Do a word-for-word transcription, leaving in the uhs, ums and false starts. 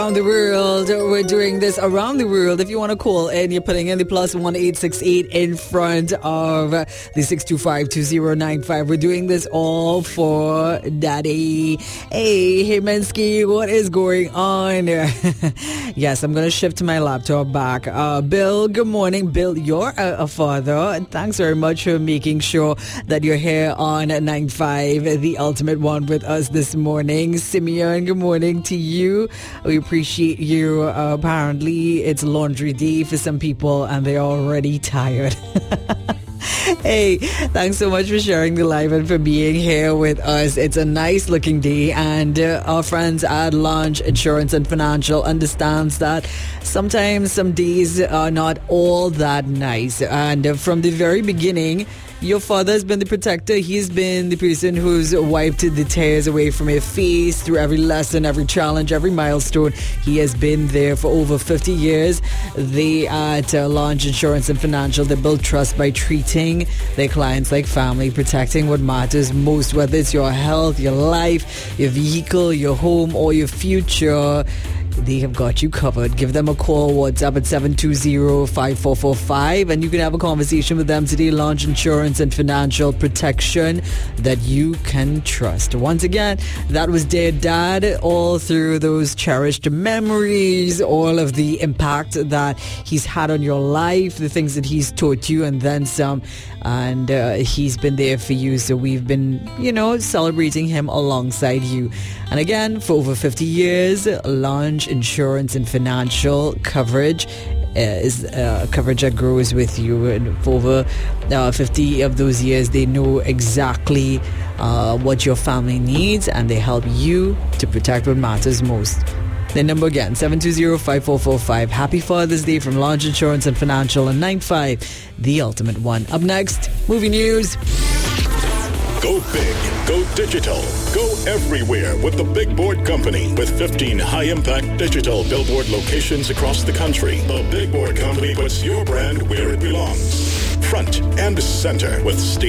Around the world, we're doing this around the world. If you want to call in, you're putting in the plus one eight six eight in front of the six two five two zero nine five. We're doing this all for Daddy. Hey, hey Mensky, what is going on? Yes, I'm going to shift my laptop back. Uh, Bill, good morning. Bill, you're a, a father. And thanks very much for making sure that you're here on nine five, the ultimate one, with us this morning. Simeon, good morning to you. We appreciate you. Uh, apparently, it's laundry day for some people and they're already tired. Hey, thanks so much for sharing the live and for being here with us. It's a nice looking day, and uh, our friends at Launch Insurance and Financial understands that sometimes some days are not all that nice. And uh, from the very beginning, your father has been the protector. He's been the person who's wiped the tears away from your face through every lesson, every challenge, every milestone. He has been there for over fifty years. They at uh, Launch Insurance and Financial, they build trust by treating their clients like family, protecting what matters most, whether it's your health, your life, your vehicle, your home, or your future. They have got you covered. Give them a call. WhatsApp at seven two zero, five four four five, and you can have a conversation with them today. Launch Insurance and Financial, protection that you can trust. Once again, that was Dear Dad, all through those cherished memories, all of the impact that he's had on your life, the things that he's taught you, and then some. And uh, he's been there for you, so we've been, you know, celebrating him alongside you. And again, for over fifty years, Launch Insurance and Financial coverage uh, is uh, coverage that grows with you. And for over uh, fifty of those years, they know exactly uh, what your family needs, and they help you to protect what matters most. The number again, seven two zero, five four four five. Happy Father's Day from Launch Insurance and Financial and nine five, the ultimate one. Up next, movie news. Go big, go digital, go everywhere with the Big Board Company. With fifteen high-impact digital billboard locations across the country, the Big Board Company puts your brand where it belongs. Front and center with state